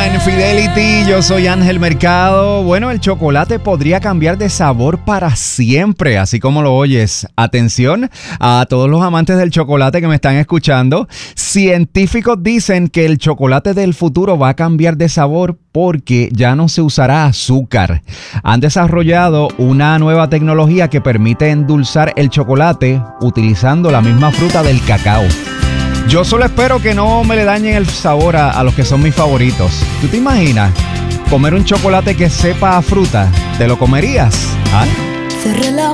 Mañana en Fidelity, yo soy Ángel Mercado. Bueno, el chocolate podría cambiar de sabor para siempre, así como lo oyes. Atención a todos los amantes del chocolate que me están escuchando. Científicos dicen que el chocolate del futuro va a cambiar de sabor porque ya no se usará azúcar. Han desarrollado una nueva tecnología que permite endulzar el chocolate utilizando la misma fruta del cacao. Yo solo espero que no me le dañen el sabor a los que son mis favoritos. ¿Tú te imaginas comer un chocolate que sepa a fruta? ¿Te lo comerías? ¿Ah? Cerré la